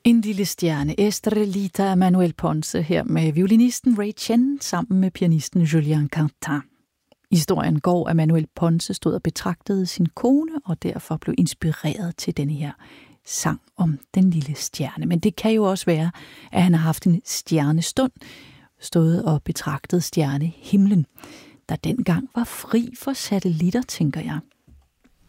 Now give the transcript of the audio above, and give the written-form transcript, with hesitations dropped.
En lille stjerne, Estrellita af Manuel Ponce, her med violinisten Ray Chen sammen med pianisten Julien Quentin. Historien går, at Manuel Ponce stod og betragtede sin kone, og derfor blev inspireret til denne her sang om den lille stjerne. Men det kan jo også være, at han har haft en stjernestund, stået og betragtet stjernehimlen, der dengang var fri for satellitter, tænker jeg.